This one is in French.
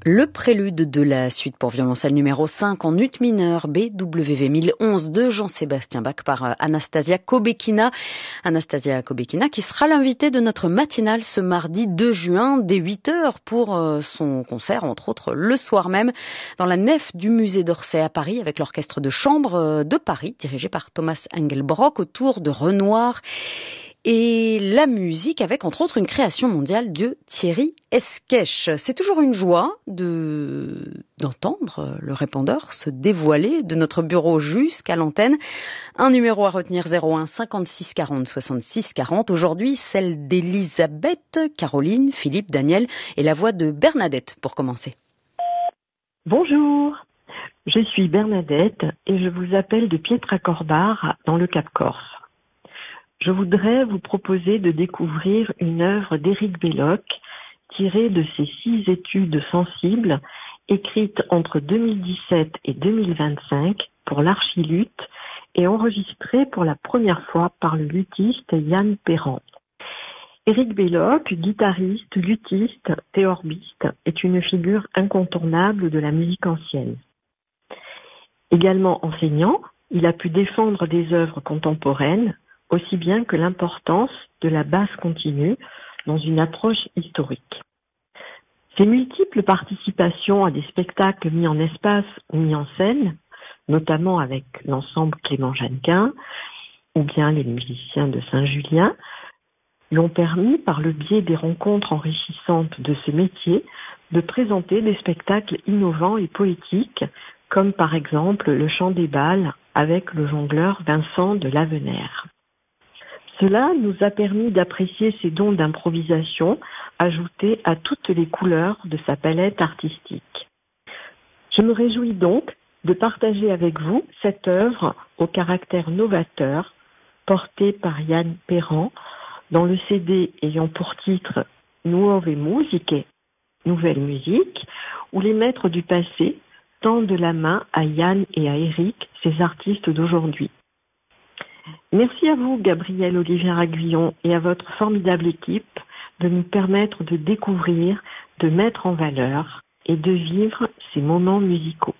Le prélude de la suite pour violoncelle numéro 5 en ut mineur BWV 1011 de Jean-Sébastien Bach par Anastasia Kobekina. Anastasia Kobekina qui sera l'invitée de notre matinale ce mardi 2 juin dès 8h pour son concert, entre autres le soir même, dans la nef du musée d'Orsay à Paris avec l'orchestre de chambre de Paris dirigé par Thomas Engelbrock autour de Renoir. Et la musique avec, entre autres, une création mondiale de Thierry Esquèche. C'est toujours une joie d'entendre le répondeur se dévoiler de notre bureau jusqu'à l'antenne. Un numéro à retenir 01 56 40 66 40. Aujourd'hui, celle d'Elisabeth, Caroline, Philippe, Daniel et la voix de Bernadette pour commencer. Bonjour, je suis Bernadette et je vous appelle de Pietracorbar dans le Cap-Corse. Je voudrais vous proposer de découvrir une œuvre d'Éric Belloc tirée de ses 6 études sensibles écrites entre 2017 et 2025 pour l'archiluth et enregistrée pour la première fois par le luthiste Yann Perrand. Éric Belloc, guitariste, luthiste, théorbiste, est une figure incontournable de la musique ancienne. Également enseignant, il a pu défendre des œuvres contemporaines aussi bien que l'importance de la basse continue dans une approche historique. Ses multiples participations à des spectacles mis en espace ou mis en scène, notamment avec l'ensemble Clément Jeannequin ou bien les musiciens de Saint-Julien, l'ont permis, par le biais des rencontres enrichissantes de ce métier, de présenter des spectacles innovants et poétiques, comme par exemple le chant des bals avec le jongleur Vincent de Lavenaire. Cela nous a permis d'apprécier ses dons d'improvisation ajoutés à toutes les couleurs de sa palette artistique. Je me réjouis donc de partager avec vous cette œuvre au caractère novateur portée par Yann Perrand dans le CD ayant pour titre Nuove Musiche, Nouvelle musique, où les maîtres du passé tendent la main à Yann et à Eric, ces artistes d'aujourd'hui. Merci à vous, Gabriel Olivier-Aguillon, et à votre formidable équipe de nous permettre de découvrir, de mettre en valeur et de vivre ces moments musicaux.